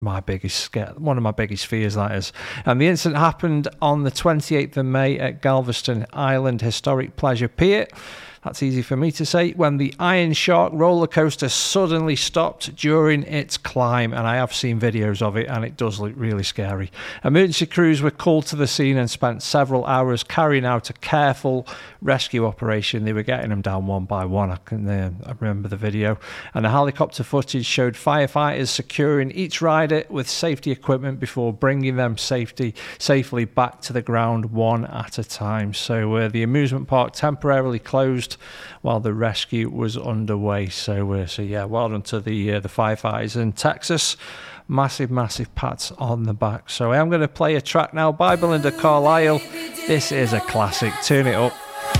one of my biggest fears, that is. And the incident happened on the 28th of May at Galveston Island Historic Pleasure Pier. That's easy for me to say. When the Iron Shark roller coaster suddenly stopped during its climb, and I have seen videos of it, and it does look really scary. Emergency crews were called to the scene and spent several hours carrying out a careful rescue operation. They were getting them down one by one. I remember the video. And the helicopter footage showed firefighters securing each rider with safety equipment before bringing them safely back to the ground one at a time. So the amusement park temporarily closed while the rescue was underway. So yeah, well done to the firefighters in Texas. Massive pats on the back. So I am going to play a track now by Belinda Carlisle. This is a classic. Turn it up.